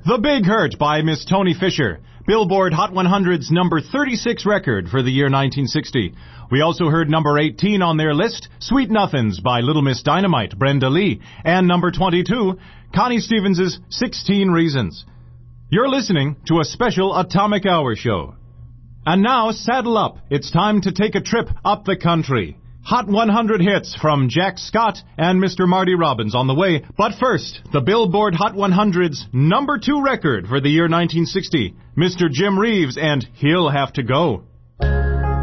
The Big Hurt by Miss Toni Fisher, Billboard Hot 100's number 36 record for the year 1960. We also heard number 18 on their list, Sweet Nothings by Little Miss Dynamite, Brenda Lee, and number 22, Connie Stevens' 16 Reasons. You're listening to a special Atomic Hour show. And now, saddle up. It's time to take a trip up the country. Hot 100 hits from Jack Scott and Mr. Marty Robbins on the way. But first, the Billboard Hot 100's number 2 record for the year 1960, Mr. Jim Reeves and He'll Have to Go.